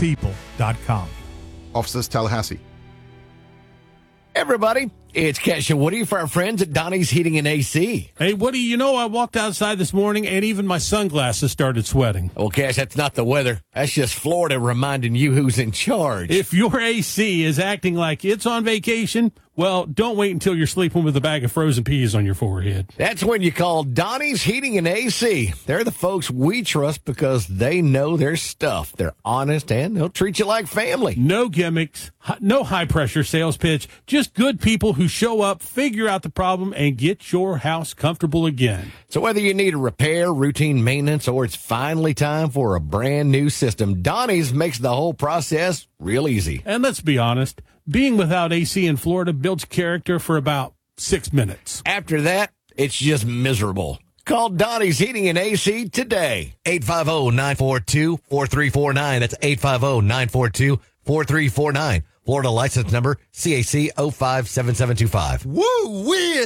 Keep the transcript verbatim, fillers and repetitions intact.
people dot com. Officers, Tallahassee. Everybody, it's Kesha Woody for our friends at Donnie's Heating and A C. Hey, Woody, you know, I walked outside this morning and even my sunglasses started sweating. Well, Cash, that's not the weather. That's just Florida reminding you who's in charge. If your A C is acting like it's on vacation, well, don't wait until you're sleeping with a bag of frozen peas on your forehead. That's when you call Donnie's Heating and A C. They're the folks we trust because they know their stuff. They're honest and they'll treat you like family. No gimmicks, hi- no high-pressure sales pitch, just good people who show up, figure out the problem, and get your house comfortable again. So whether you need a repair, routine maintenance, or it's finally time for a brand new system, Donnie's makes the whole process real easy. And let's be honest, being without A C in Florida builds character for about six minutes. After that, it's just miserable. Call Donnie's Heating and A C today. eight five zero, nine four two, four three four nine. That's eight five zero, nine four two, four three four nine. Florida license number C A C zero five seven seven two five. Woo wee!